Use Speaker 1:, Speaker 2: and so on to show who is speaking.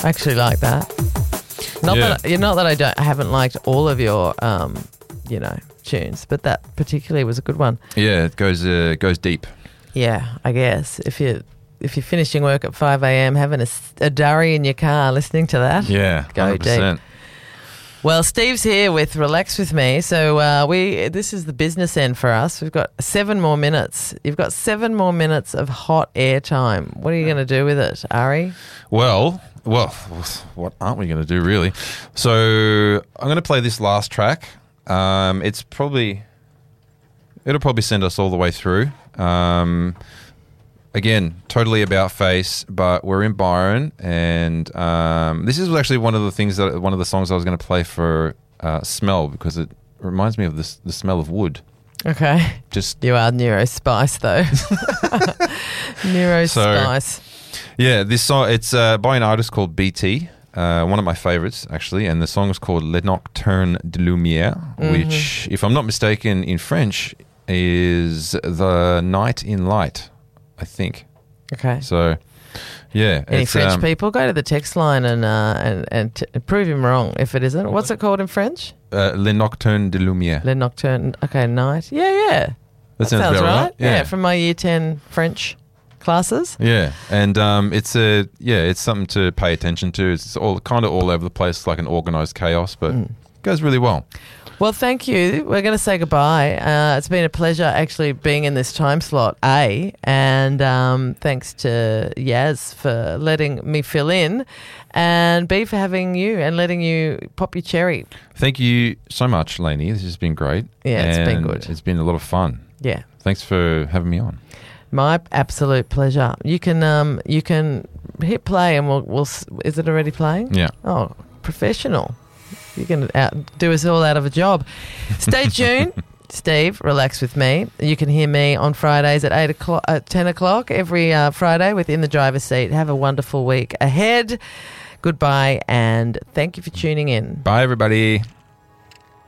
Speaker 1: I actually like that. Not that I haven't liked all of your, tunes, but that particularly was a good one.
Speaker 2: Yeah, it goes deep.
Speaker 1: Yeah, I guess if you're finishing work at 5 a.m, having a durry in your car, listening to that,
Speaker 2: Yeah,
Speaker 1: go
Speaker 2: 100%.
Speaker 1: deep. Well, Steve's here with Relax With Me. So this is the business end for us. We've got 7 more minutes. You've got 7 more minutes of hot air time. What are you going to do with it, Ari?
Speaker 2: Well, what aren't we going to do really? So I'm going to play this last track. It'll probably send us all the way through. Again, totally about face, but we're in Byron, and this is actually one of the songs I was going to play for Smell, because it reminds me of the smell of wood.
Speaker 1: Okay. You are Neurospice though. Neurospice.
Speaker 2: Yeah, this song, it's by an artist called BT, one of my favorites actually, and the song is called Le Nocturne de Lumière, which, if I'm not mistaken, in French is the night in light, I think.
Speaker 1: Okay.
Speaker 2: So, yeah.
Speaker 1: Any French people, go to the text line and prove him wrong if it isn't. What's it called in French?
Speaker 2: Le Nocturne de Lumière.
Speaker 1: Le Nocturne. Okay, night. Yeah. That sounds
Speaker 2: about
Speaker 1: right.
Speaker 2: Yeah,
Speaker 1: from my year 10 French classes.
Speaker 2: Yeah, and it's something to pay attention to. It's all over the place, like an organised chaos, but it goes really well.
Speaker 1: Well, thank you. We're going to say goodbye. It's been a pleasure actually being in this time slot, and thanks to Yaz for letting me fill in, and B for having you and letting you pop your cherry.
Speaker 2: Thank you so much, Lainey. This has been great.
Speaker 1: Yeah, it's been good.
Speaker 2: It's been a lot of fun.
Speaker 1: Yeah.
Speaker 2: Thanks for having me on.
Speaker 1: My absolute pleasure. You can hit play and we'll. Is it already playing?
Speaker 2: Yeah.
Speaker 1: Oh, professional. You can do us all out of a job. Stay tuned. Steve, Relax With Me. You can hear me on Fridays at 10 o'clock every Friday within the driver's seat. Have a wonderful week ahead. Goodbye, and thank you for tuning in.
Speaker 2: Bye, everybody.